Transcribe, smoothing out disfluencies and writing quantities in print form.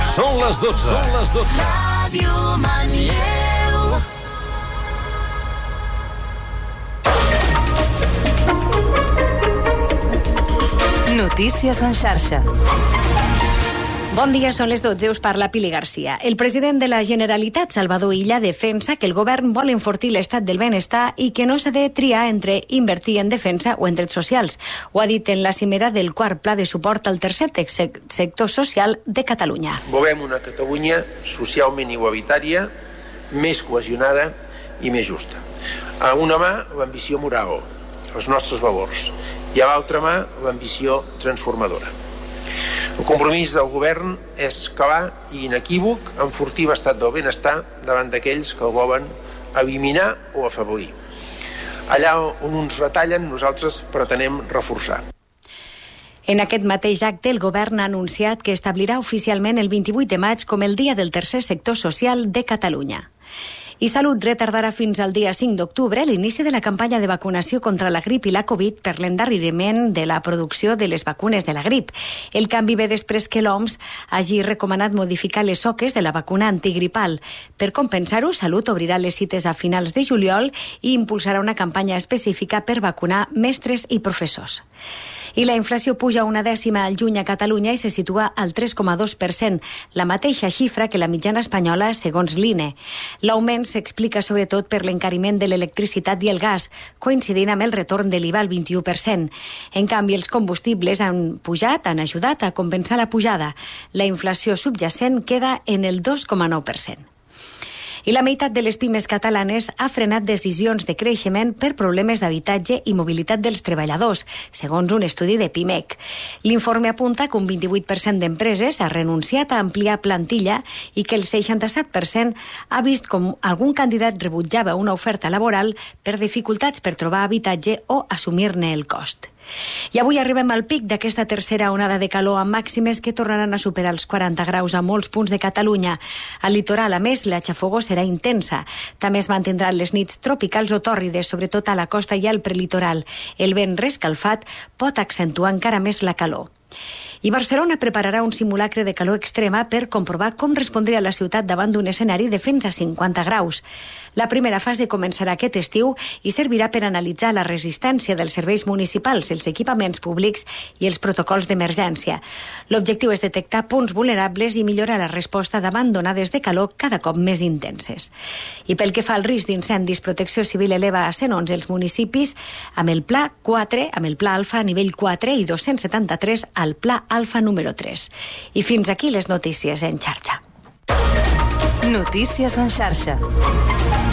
Són les 12. Ràdio Manlleu. Notícies en xarxa. Bon dia, són les 12, us parla Pili Garcia. El president de la Generalitat, Salvador Illa, defensa que el govern vol enfortir l'estat del benestar i que no s'ha de triar entre invertir en defensa o en drets socials. Ho ha dit en la cimera del quart pla de suport al tercer sector social de Catalunya. Volem una Catalunya socialment igualitària, més cohesionada i més justa. A una mà, l'ambició moral, els nostres valors, i a l'altra mà, l'ambició transformadora. El compromís del govern és clar i inequívoc enfortir l'estat del benestar davant d'aquells que el volen eliminar o afavorir. Allà on uns retallen, nosaltres pretenem reforçar. En aquest mateix acte, el govern ha anunciat que establirà oficialment el 28 de maig com el Dia del Tercer Sector Social de Catalunya. I Salut retardarà fins al dia 5 d'octubre l'inici de la campanya de vacunació contra la grip i la Covid per l'endarreriment de la producció de les vacunes de la grip. El canvi ve després que l'OMS hagi recomanat modificar les soques de la vacuna antigripal. Per compensar-ho, Salut obrirà les cites a finals de juliol i impulsarà una campanya específica per vacunar mestres i professors. I la inflació puja una dècima al juny a Catalunya i se situa al 3,2%, la mateixa xifra que la mitjana espanyola, segons l'INE. L'augment s'explica sobretot per l'encariment de l'electricitat i el gas, coincidint amb el retorn de l'IVA al 21%. En canvi, els combustibles han pujat, han ajudat a compensar la pujada. La inflació subjacent queda en el 2,9%. I la meitat de les pimes catalanes ha frenat decisions de creixement per problemes d'habitatge i mobilitat dels treballadors, segons un estudi de PIMEC. L'informe apunta que un 28% d'empreses ha renunciat a ampliar plantilla i que el 67% ha vist com algun candidat rebutjava una oferta laboral per dificultats per trobar habitatge o assumir-ne el cost. I avui arribem al pic d'aquesta tercera onada de calor amb màximes que tornaran a superar els 40 graus a molts punts de Catalunya. Al litoral, a més, la xafogor serà intensa. També es mantindran les nits tropicals o tòrrides, sobretot a la costa i al prelitoral. El vent rescalfat pot accentuar encara més la calor. I Barcelona prepararà un simulacre de calor extrema per comprovar com respondria la ciutat davant d'un escenari de fins a 50 graus. La primera fase començarà aquest estiu i servirà per analitzar la resistència dels serveis municipals, els equipaments públics i els protocols d'emergència. L'objectiu és detectar punts vulnerables i millorar la resposta davant d'onades de calor cada cop més intenses. I pel que fa al risc d'incendis, Protecció Civil eleva a 111 els municipis amb el Pla 4, amb el Pla Alfa a nivell 4 i 273 al Pla Alfa número 3. I fins aquí les notícies en xarxa. Notícies en xarxa.